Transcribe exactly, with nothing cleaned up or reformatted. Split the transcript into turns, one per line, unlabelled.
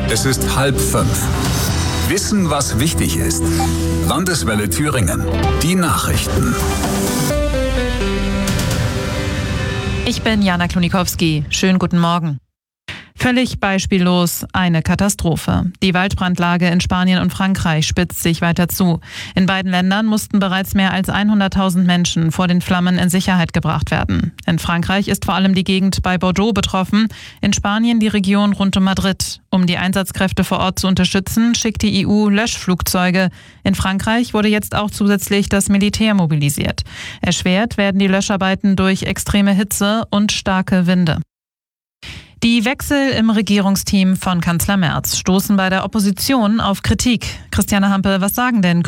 Es ist halb fünf. Wissen, was wichtig ist. Landeswelle Thüringen. Die Nachrichten.
Ich bin Jana Klonikowski. Schönen guten Morgen. Völlig beispiellos eine Katastrophe. Die Waldbrandlage in Spanien und Frankreich spitzt sich weiter zu. In beiden Ländern mussten bereits mehr als hunderttausend Menschen vor den Flammen in Sicherheit gebracht werden. In Frankreich ist vor allem die Gegend bei Bordeaux betroffen, in Spanien die Region rund um Madrid. Um die Einsatzkräfte vor Ort zu unterstützen, schickt die E U Löschflugzeuge. In Frankreich wurde jetzt auch zusätzlich das Militär mobilisiert. Erschwert werden die Löscharbeiten durch extreme Hitze und starke Winde. Die Wechsel im Regierungsteam von Kanzler Merz stoßen bei der Opposition auf Kritik. Christiane Hampe, was sagen denn